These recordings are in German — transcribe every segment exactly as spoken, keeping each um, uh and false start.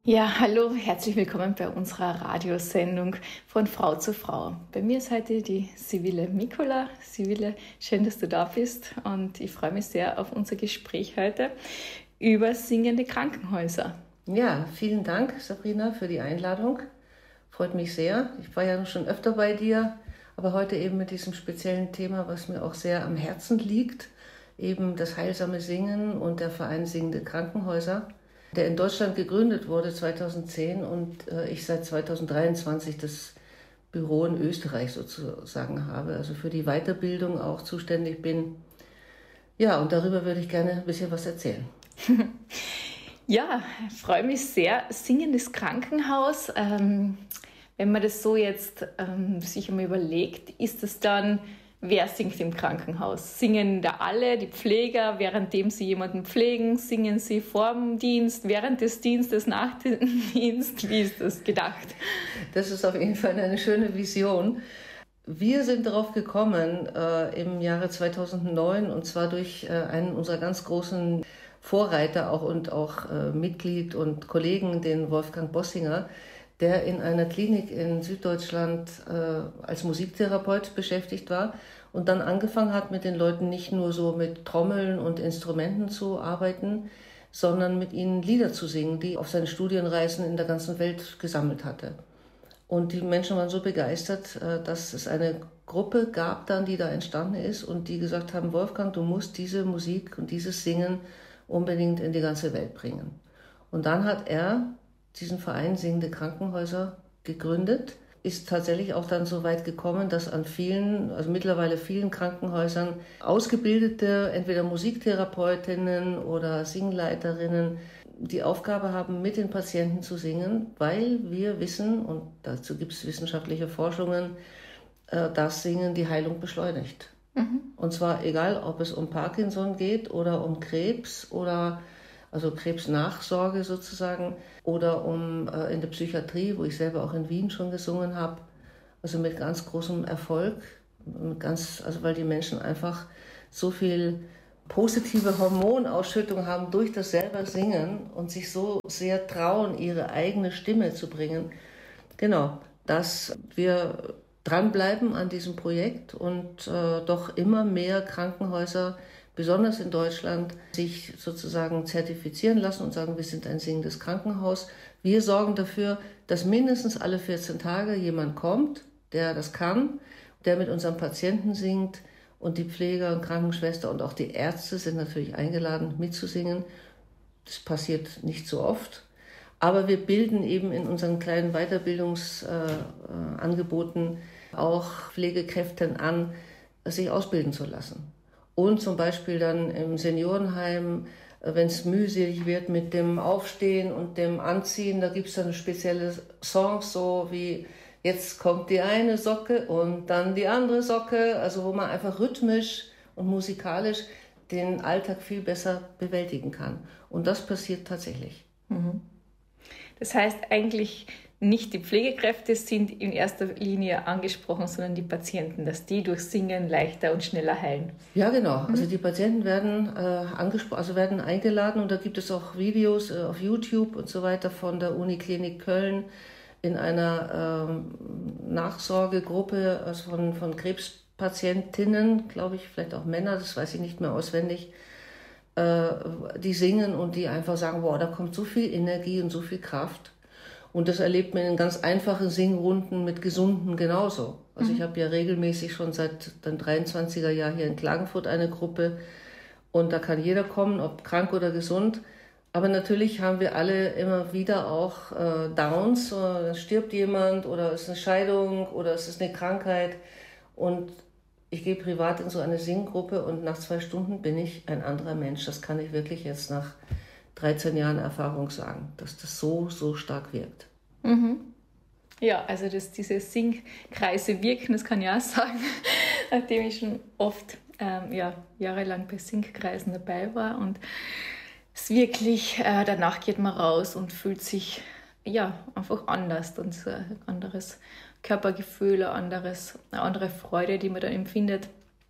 Ja, hallo, herzlich willkommen bei unserer Radiosendung von Frau zu Frau. Bei mir ist heute die Sibylle Mikula. Sibylle, schön, dass du da bist und ich freue mich sehr auf unser Gespräch heute über singende Krankenhäuser. Ja, vielen Dank, Sabrina, für die Einladung. Freut mich sehr. Ich war ja schon öfter bei dir, aber heute eben mit diesem speziellen Thema, was mir auch sehr am Herzen liegt, eben das heilsame Singen und der Verein Singende Krankenhäuser, der in Deutschland gegründet wurde zweitausendzehn und äh, ich seit zweitausenddreiundzwanzig das Büro in Österreich sozusagen habe, also für die Weiterbildung auch zuständig bin. Ja, und darüber würde ich gerne ein bisschen was erzählen. Ja, ich freue mich sehr. Singendes Krankenhaus, ähm, wenn man das so jetzt ähm, sich einmal überlegt, ist es dann, wer singt im Krankenhaus? Singen da alle, die Pfleger, währenddem sie jemanden pflegen? Singen sie vor dem Dienst, während des Dienstes, nach dem Dienst? Wie ist das gedacht? Das ist auf jeden Fall eine schöne Vision. Wir sind darauf gekommen äh, im Jahre zweitausendneun und zwar durch äh, einen unserer ganz großen Vorreiter auch und auch äh, Mitglied und Kollegen, den Wolfgang Bossinger, der in einer Klinik in Süddeutschland äh, als Musiktherapeut beschäftigt war und dann angefangen hat, mit den Leuten nicht nur so mit Trommeln und Instrumenten zu arbeiten, sondern mit ihnen Lieder zu singen, die auf seinen Studienreisen in der ganzen Welt gesammelt hatte. Und die Menschen waren so begeistert, äh, dass es eine Gruppe gab dann, die da entstanden ist und die gesagt haben, Wolfgang, du musst diese Musik und dieses Singen unbedingt in die ganze Welt bringen. Und dann hat er diesen Verein Singende Krankenhäuser gegründet, ist tatsächlich auch dann so weit gekommen, dass an vielen, also mittlerweile vielen Krankenhäusern ausgebildete, entweder Musiktherapeutinnen oder Singleiterinnen, die Aufgabe haben, mit den Patienten zu singen, weil wir wissen, und dazu gibt es wissenschaftliche Forschungen, dass Singen die Heilung beschleunigt. Mhm. Und zwar egal, ob es um Parkinson geht oder um Krebs oder also Krebsnachsorge sozusagen, oder um äh, in der Psychiatrie, wo ich selber auch in Wien schon gesungen habe, also mit ganz großem Erfolg, mit ganz, also weil die Menschen einfach so viel positive Hormonausschüttung haben durch das selber Singen und sich so sehr trauen, ihre eigene Stimme zu bringen. Genau, dass wir dranbleiben an diesem Projekt und äh, doch immer mehr Krankenhäuser, besonders in Deutschland, sich sozusagen zertifizieren lassen und sagen, wir sind ein singendes Krankenhaus. Wir sorgen dafür, dass mindestens alle vierzehn Tage jemand kommt, der das kann, der mit unserem Patienten singt, und die Pfleger und Krankenschwester und auch die Ärzte sind natürlich eingeladen, mitzusingen. Das passiert nicht so oft. Aber wir bilden eben in unseren kleinen Weiterbildungsangeboten äh, auch Pflegekräften an, sich ausbilden zu lassen. Und zum Beispiel dann im Seniorenheim, wenn es mühselig wird mit dem Aufstehen und dem Anziehen, da gibt es dann spezielle Songs, so wie jetzt kommt die eine Socke und dann die andere Socke, also wo man einfach rhythmisch und musikalisch den Alltag viel besser bewältigen kann. Und das passiert tatsächlich. Mhm. Das heißt eigentlich, nicht die Pflegekräfte sind in erster Linie angesprochen, sondern die Patienten, dass die durch Singen leichter und schneller heilen. Ja, genau. Also die Patienten werden äh, angesprochen, also werden eingeladen, und da gibt es auch Videos äh, auf YouTube und so weiter von der Uniklinik Köln in einer ähm, Nachsorgegruppe, also von, von Krebspatientinnen, glaube ich, vielleicht auch Männer, das weiß ich nicht mehr auswendig, äh, die singen und die einfach sagen, wow, da kommt so viel Energie und so viel Kraft. Und das erlebt man in ganz einfachen Singrunden mit Gesunden genauso. Also mhm. ich habe ja regelmäßig schon seit den dreiundzwanziger Jahr hier in Klagenfurt eine Gruppe, und da kann jeder kommen, ob krank oder gesund. Aber natürlich haben wir alle immer wieder auch äh, Downs, da stirbt jemand oder es ist eine Scheidung oder es ist eine Krankheit. Und ich gehe privat in so eine Singgruppe und nach zwei Stunden bin ich ein anderer Mensch. Das kann ich wirklich jetzt nach dreizehn Jahren Erfahrung sagen, dass das so, so stark wirkt. Mhm. Ja, also dass diese Singkreise wirken, das kann ich auch sagen, nachdem ich schon oft ähm, ja, jahrelang bei Singkreisen dabei war, und es wirklich, äh, danach geht man raus und fühlt sich ja einfach anders, und so ein anderes Körpergefühl, ein anderes, eine andere Freude, die man dann empfindet.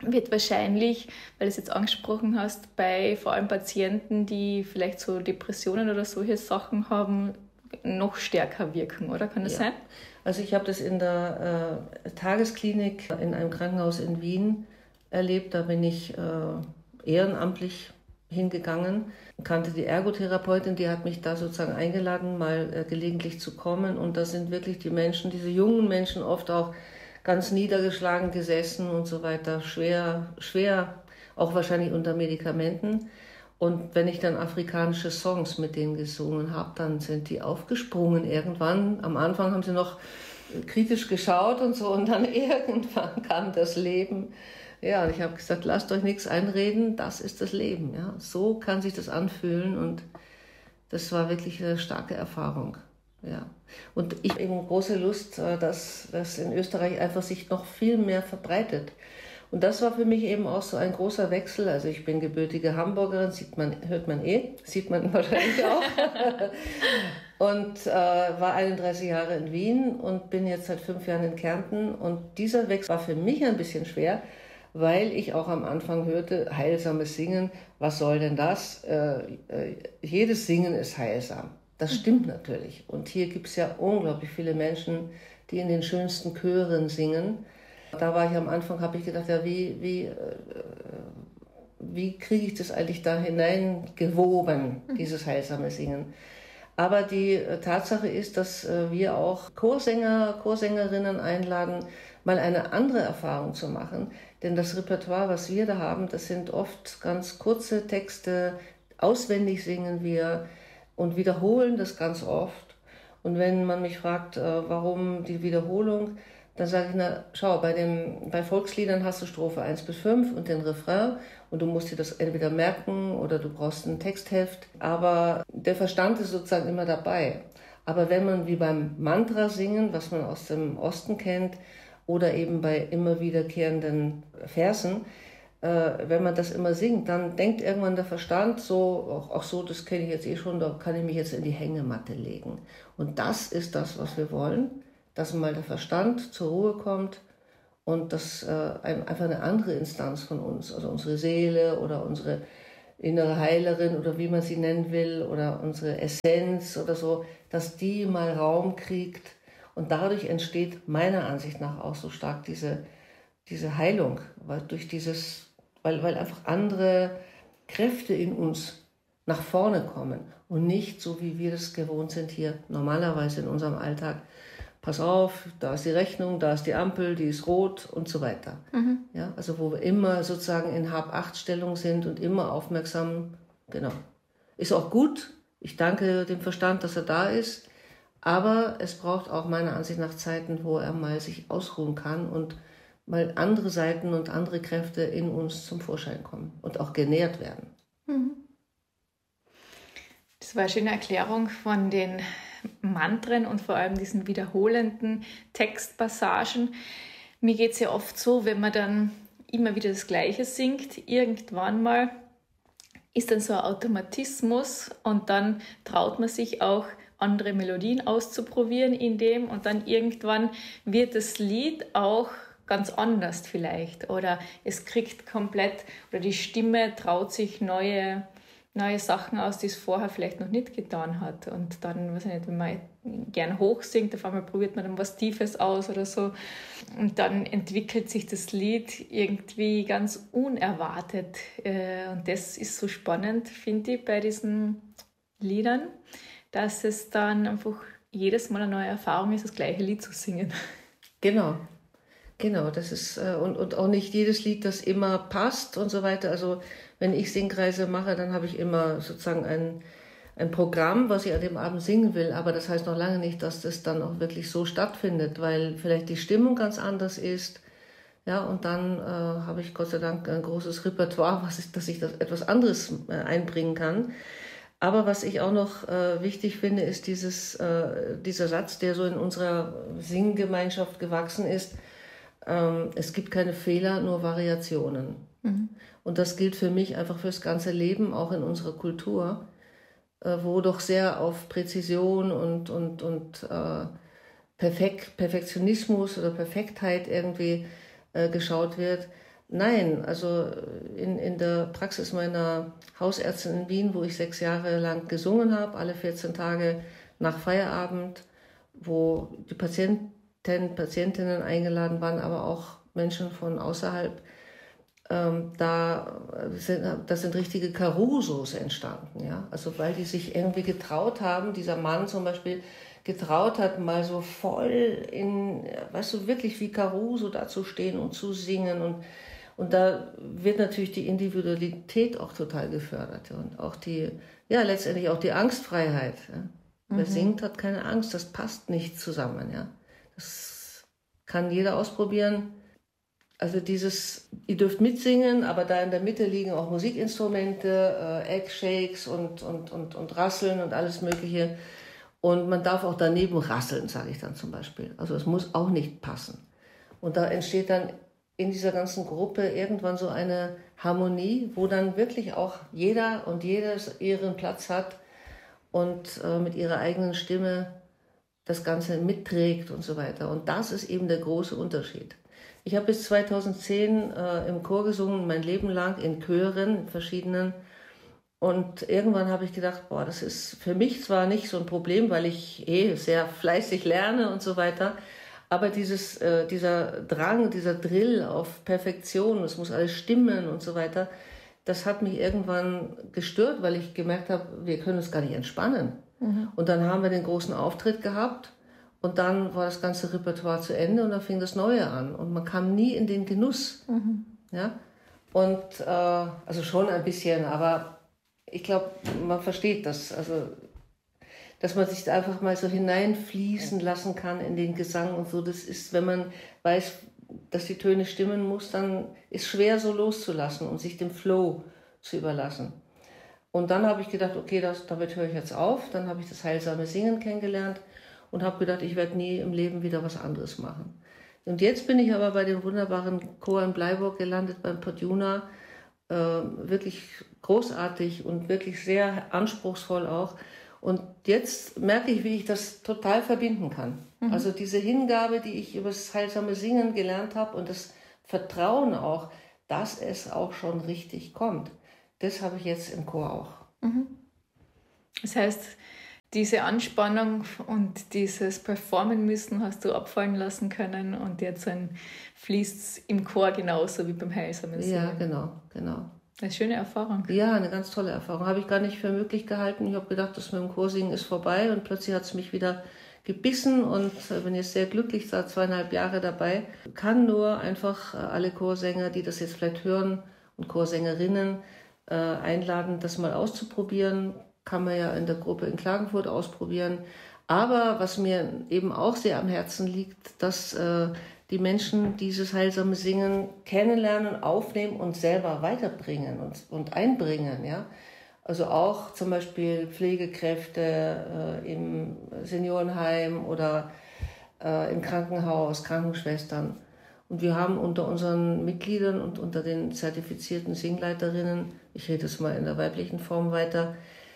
wird wahrscheinlich, weil du es jetzt angesprochen hast, bei vor allem Patienten, die vielleicht so Depressionen oder solche Sachen haben, noch stärker wirken, oder? Kann das ja. sein? Also ich habe das in der äh, Tagesklinik in einem Krankenhaus in Wien erlebt. Da bin ich äh, ehrenamtlich hingegangen, kannte die Ergotherapeutin, die hat mich da sozusagen eingeladen, mal äh, gelegentlich zu kommen. Und da sind wirklich die Menschen, diese jungen Menschen, oft auch ganz niedergeschlagen gesessen und so weiter, schwer, schwer, auch wahrscheinlich unter Medikamenten. Und wenn ich dann afrikanische Songs mit denen gesungen habe, dann sind die aufgesprungen irgendwann. Am Anfang haben sie noch kritisch geschaut und so, und dann irgendwann kam das Leben. Ja, und ich habe gesagt, lasst euch nichts einreden, das ist das Leben. Ja, so kann sich das anfühlen, und das war wirklich eine starke Erfahrung. Ja. Und ich habe eben große Lust, dass das in Österreich einfach sich noch viel mehr verbreitet. Und das war für mich eben auch so ein großer Wechsel. Also ich bin gebürtige Hamburgerin, sieht man, hört man eh, sieht man wahrscheinlich auch. Und äh, war einunddreißig Jahre in Wien und bin jetzt seit fünf Jahren in Kärnten. Und dieser Wechsel war für mich ein bisschen schwer, weil ich auch am Anfang hörte, heilsames Singen, was soll denn das? Äh, äh, jedes Singen ist heilsam. Das stimmt natürlich. Und hier gibt es ja unglaublich viele Menschen, die in den schönsten Chören singen. Da war ich am Anfang, habe ich gedacht, ja, wie, wie, äh, wie kriege ich das eigentlich da hineingewoben, dieses heilsame Singen? Aber die äh, Tatsache ist, dass äh, wir auch Chorsänger, Chorsängerinnen einladen, mal eine andere Erfahrung zu machen. Denn das Repertoire, was wir da haben, das sind oft ganz kurze Texte, auswendig singen wir und wiederholen das ganz oft. Und wenn man mich fragt, äh, warum die Wiederholung, dann sage ich, na schau, bei, dem, bei Volksliedern hast du Strophe eins bis fünf und den Refrain, und du musst dir das entweder merken oder du brauchst ein Textheft, aber der Verstand ist sozusagen immer dabei. Aber wenn man wie beim Mantra singen, was man aus dem Osten kennt, oder eben bei immer wiederkehrenden Versen, äh, wenn man das immer singt, dann denkt irgendwann der Verstand so, auch, auch so, das kenne ich jetzt eh schon, da kann ich mich jetzt in die Hängematte legen. Und das ist das, was wir wollen, dass mal der Verstand zur Ruhe kommt und dass äh, ein, einfach eine andere Instanz von uns, also unsere Seele oder unsere innere Heilerin oder wie man sie nennen will, oder unsere Essenz oder so, dass die mal Raum kriegt. Und dadurch entsteht meiner Ansicht nach auch so stark diese, diese Heilung, weil, durch dieses, weil, weil einfach andere Kräfte in uns nach vorne kommen und nicht so, wie wir das gewohnt sind hier normalerweise in unserem Alltag. Pass auf, da ist die Rechnung, da ist die Ampel, die ist rot und so weiter. Mhm. Ja, also wo wir immer sozusagen in Hab-Acht-Stellung sind und immer aufmerksam, genau. Ist auch gut, ich danke dem Verstand, dass er da ist, aber es braucht auch meiner Ansicht nach Zeiten, wo er mal sich ausruhen kann und mal andere Seiten und andere Kräfte in uns zum Vorschein kommen und auch genährt werden. Mhm. Das war eine schöne Erklärung von den Mantren und vor allem diesen wiederholenden Textpassagen. Mir geht es ja oft so, wenn man dann immer wieder das Gleiche singt, irgendwann mal ist dann so ein Automatismus und dann traut man sich auch, andere Melodien auszuprobieren in dem, und dann irgendwann wird das Lied auch ganz anders vielleicht, oder es kriegt komplett, oder die Stimme traut sich neue neue Sachen aus, die es vorher vielleicht noch nicht getan hat. Und dann, weiß ich nicht, wenn man gern hoch singt, auf einmal probiert man dann was Tiefes aus oder so. Und dann entwickelt sich das Lied irgendwie ganz unerwartet. Und das ist so spannend, finde ich, bei diesen Liedern, dass es dann einfach jedes Mal eine neue Erfahrung ist, das gleiche Lied zu singen. Genau. Genau, das ist, und, und auch nicht jedes Lied, das immer passt und so weiter. Also wenn ich Singkreise mache, dann habe ich immer sozusagen ein, ein Programm, was ich an dem Abend singen will. Aber das heißt noch lange nicht, dass das dann auch wirklich so stattfindet, weil vielleicht die Stimmung ganz anders ist. Ja, und dann äh, habe ich Gott sei Dank ein großes Repertoire, was ich, dass ich das etwas anderes äh, einbringen kann. Aber was ich auch noch äh, wichtig finde, ist dieses, äh, dieser Satz, der so in unserer Singgemeinschaft gewachsen ist: Es gibt keine Fehler, nur Variationen. Mhm. Und das gilt für mich einfach fürs ganze Leben, auch in unserer Kultur, wo doch sehr auf Präzision und, und, und äh, Perfekt, Perfektionismus oder Perfektheit irgendwie äh, geschaut wird. Nein, also in, in der Praxis meiner Hausärztin in Wien, wo ich sechs Jahre lang gesungen habe, alle vierzehn Tage nach Feierabend, wo die Patienten, Patientinnen eingeladen waren, aber auch Menschen von außerhalb, ähm, da sind, das sind richtige Carusos entstanden, ja, also weil die sich irgendwie getraut haben, dieser Mann zum Beispiel getraut hat, mal so voll in, weißt du, wirklich wie Caruso da zu stehen und zu singen und Und da wird natürlich die Individualität auch total gefördert und auch die, ja, letztendlich auch die Angstfreiheit. Ja. Mhm. Wer singt, hat keine Angst, das passt nicht zusammen. Ja. Das kann jeder ausprobieren. Also dieses, ihr dürft mitsingen, aber da in der Mitte liegen auch Musikinstrumente, äh, Eggshakes und, und, und, und Rasseln und alles Mögliche. Und man darf auch daneben rasseln, sage ich dann zum Beispiel. Also es muss auch nicht passen. Und da entsteht dann in dieser ganzen Gruppe irgendwann so eine Harmonie, wo dann wirklich auch jeder und jedes ihren Platz hat und äh, mit ihrer eigenen Stimme das Ganze mitträgt und so weiter. Und das ist eben der große Unterschied. Ich habe bis zweitausendzehn äh, im Chor gesungen, mein Leben lang in Chören, in verschiedenen. Und irgendwann habe ich gedacht, boah, das ist für mich zwar nicht so ein Problem, weil ich eh sehr fleißig lerne und so weiter, aber dieses, äh, dieser Drang, dieser Drill auf Perfektion, es muss alles stimmen und so weiter, das hat mich irgendwann gestört, weil ich gemerkt habe, wir können uns gar nicht entspannen. Mhm. Und dann haben wir den großen Auftritt gehabt und dann war das ganze Repertoire zu Ende und dann fing das Neue an. Und man kam nie in den Genuss. Mhm. Ja? Und äh, also schon ein bisschen, aber ich glaube, man versteht das. Also dass man sich da einfach mal so hineinfließen lassen kann in den Gesang und so. Das ist, wenn man weiß, dass die Töne stimmen muss, dann ist schwer so loszulassen und sich dem Flow zu überlassen. Und dann habe ich gedacht, okay, das, damit höre ich jetzt auf. Dann habe ich das heilsame Singen kennengelernt und habe gedacht, ich werde nie im Leben wieder was anderes machen. Und jetzt bin ich aber bei dem wunderbaren Chor in Bleiburg gelandet, beim Podjuna. Äh, wirklich großartig und wirklich sehr anspruchsvoll auch. Und jetzt merke ich, wie ich das total verbinden kann. Mhm. Also diese Hingabe, die ich über das heilsame Singen gelernt habe und das Vertrauen auch, dass es auch schon richtig kommt, das habe ich jetzt im Chor auch. Mhm. Das heißt, diese Anspannung und dieses Performen müssen hast du abfallen lassen können und jetzt fließt es im Chor genauso wie beim heilsamen Singen. Ja, genau, genau. Eine schöne Erfahrung. Ja, eine ganz tolle Erfahrung. Habe ich gar nicht für möglich gehalten. Ich habe gedacht, das mit dem Chorsingen ist vorbei und plötzlich hat es mich wieder gebissen und bin jetzt sehr glücklich, seit zweieinhalb Jahre dabei. Kann nur einfach alle Chorsänger, die das jetzt vielleicht hören und Chorsängerinnen äh, einladen, das mal auszuprobieren. Kann man ja in der Gruppe in Klagenfurt ausprobieren. Aber was mir eben auch sehr am Herzen liegt, dass äh, die Menschen dieses heilsame Singen kennenlernen, aufnehmen und selber weiterbringen und, und einbringen. Ja? Also auch zum Beispiel Pflegekräfte äh, im Seniorenheim oder äh, im Krankenhaus, Krankenschwestern. Und wir haben unter unseren Mitgliedern und unter den zertifizierten Singleiterinnen, ich rede es mal in der weiblichen Form weiter,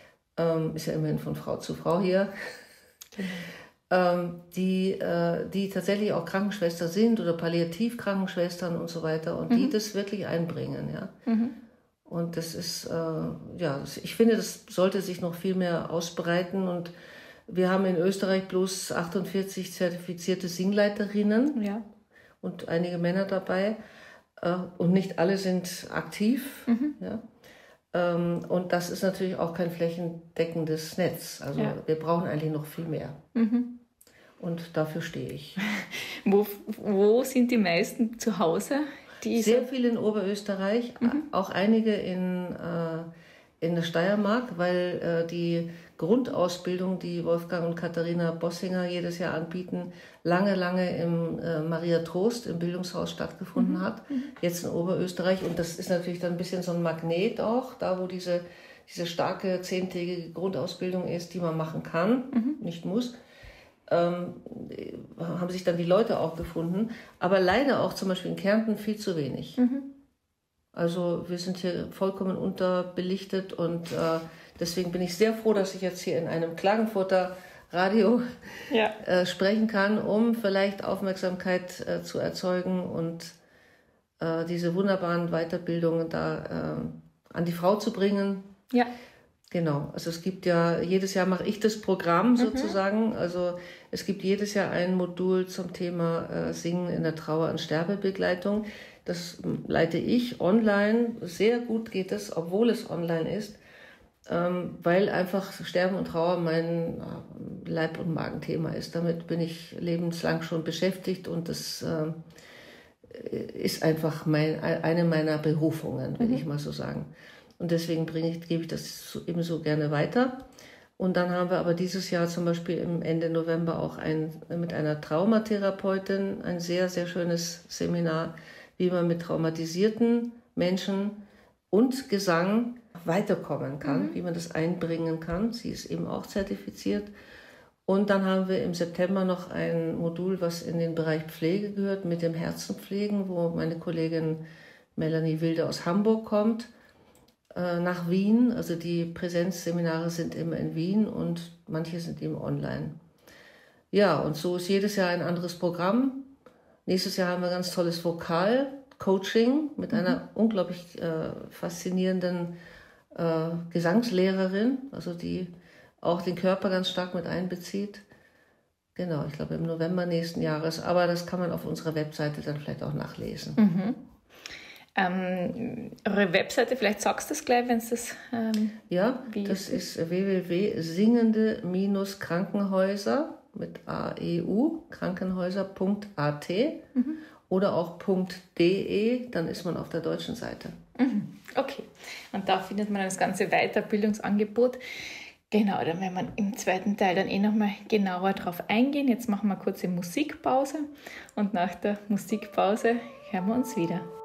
ähm, ist ja immerhin von Frau zu Frau hier, genau. ähm, die, äh, die tatsächlich auch Krankenschwester sind oder Palliativkrankenschwestern und so weiter und mhm. die das wirklich einbringen. Ja? Mhm. Und das ist, äh, ja, ich finde, das sollte sich noch viel mehr ausbreiten und wir haben in Österreich bloß achtundvierzig zertifizierte Singleiterinnen ja. und einige Männer dabei äh, und nicht alle sind aktiv. Mhm. Ja? Ähm, und das ist natürlich auch kein flächendeckendes Netz. Also ja. wir brauchen eigentlich noch viel mehr. Mhm. Und dafür stehe ich. wo, wo sind die meisten zu Hause? Die Sehr viel in Oberösterreich, mhm. auch einige in, äh, in der Steiermark, weil äh, die Grundausbildung, die Wolfgang und Katharina Bossinger jedes Jahr anbieten, lange, lange im äh, Maria Trost im Bildungshaus stattgefunden mhm. hat, jetzt in Oberösterreich. Und das ist natürlich dann ein bisschen so ein Magnet auch, da wo diese, diese starke zehntägige Grundausbildung ist, die man machen kann, mhm. nicht muss. Ähm, haben sich dann die Leute auch gefunden, aber leider auch zum Beispiel in Kärnten viel zu wenig. Mhm. Also wir sind hier vollkommen unterbelichtet und äh, deswegen bin ich sehr froh, dass ich jetzt hier in einem Klagenfurter Radio ja. äh, sprechen kann, um vielleicht Aufmerksamkeit äh, zu erzeugen und äh, diese wunderbaren Weiterbildungen da äh, an die Frau zu bringen. Ja. Genau, also es gibt ja, jedes Jahr mache ich das Programm sozusagen, mhm. also es gibt jedes Jahr ein Modul zum Thema äh, Singen in der Trauer- und Sterbebegleitung. Das leite ich online, sehr gut geht es, obwohl es online ist, ähm, weil einfach Sterben und Trauer mein äh, Leib- und Magenthema ist. Damit bin ich lebenslang schon beschäftigt und das äh, ist einfach mein, eine meiner Berufungen, will mhm. ich mal so sagen. Und deswegen bringe ich, gebe ich das ebenso gerne weiter. Und dann haben wir aber dieses Jahr zum Beispiel im Ende November auch ein, mit einer Traumatherapeutin ein sehr, sehr schönes Seminar, wie man mit traumatisierten Menschen und Gesang weiterkommen kann, mhm. wie man das einbringen kann. Sie ist eben auch zertifiziert. Und dann haben wir im September noch ein Modul, was in den Bereich Pflege gehört, mit dem Herzenpflegen, wo meine Kollegin Melanie Wilde aus Hamburg kommt, nach Wien. Also die Präsenzseminare sind immer in Wien und manche sind eben online. Ja, und so ist jedes Jahr ein anderes Programm. Nächstes Jahr haben wir ein ganz tolles Vokal-Coaching mit mhm. einer unglaublich äh, faszinierenden äh, Gesangslehrerin, also die auch den Körper ganz stark mit einbezieht. Genau, ich glaube im November nächsten Jahres. Aber das kann man auf unserer Webseite dann vielleicht auch nachlesen. Mhm. Ähm, eure Webseite, vielleicht sagst du das gleich, wenn es das... Ähm, ja, das ist, ist w w w punkt singende Krankenhäuser mit A E U, krankenhäuser punkt a t mhm. oder auch .de, dann ist man auf der deutschen Seite. Mhm. Okay, und da findet man das ganze Weiterbildungsangebot. Genau, dann werden wir im zweiten Teil dann eh nochmal genauer drauf eingehen. Jetzt machen wir eine kurze Musikpause und nach der Musikpause hören wir uns wieder.